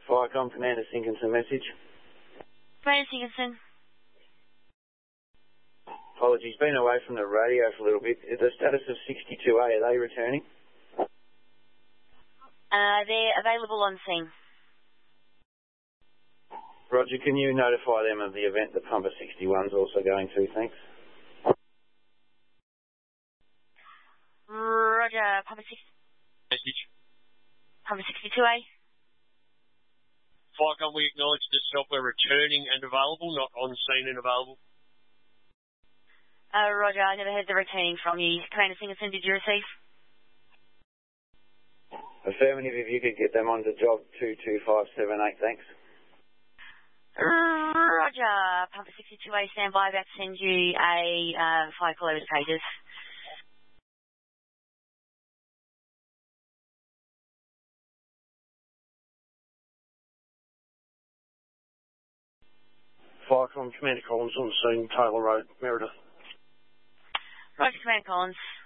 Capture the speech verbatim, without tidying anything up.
Firecom, Commander Sinkinson message. Commander Sinkinson. Apologies, been away from the radio for a little bit. The status of sixty-two A, are they returning? Uh, they're available on scene. Roger, can you notify them of the event that Pumper sixty-one's also going to, thanks? Roger, Pumper six. Message. Pumper sixty-two A. Firecom, we acknowledge the software returning and available, not on scene and available. Uh, Roger, I never heard the returning from you. Commander Sinkinson, did you receive? Affirmative, if you could get them onto job two two five seven eight, thanks. Roger, Pumper sixty-two A, stand by, about to send you a uh, fire call over to pages. Firecom, Commander Collins on scene, Taylor Road, Meredith. Roger, Commander Collins.